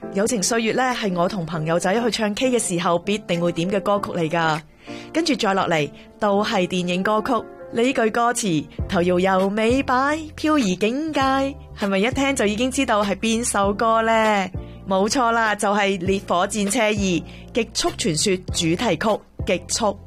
友情歲月咧係我同朋友仔去唱 K 嘅時候必定會點嘅歌曲嚟噶。跟住再落嚟都係電影歌曲，呢句歌詞頭搖又尾擺，漂移境界，係咪一聽就已經知道係邊首歌呢？冇錯啦，就係《烈火戰車2：極速傳說》主題曲《極速》。